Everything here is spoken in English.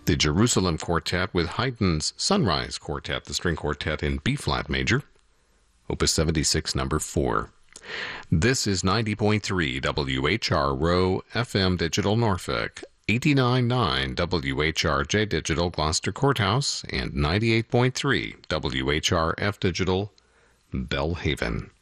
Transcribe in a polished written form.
The Jerusalem Quartet with Haydn's Sunrise Quartet, the string quartet in B-flat major, Opus 76, number 4. This is 90.3 WHRO FM Digital Norfolk, 89.9 WHRJ Digital Gloucester Courthouse, and 98.3 WHRF Digital Belhaven.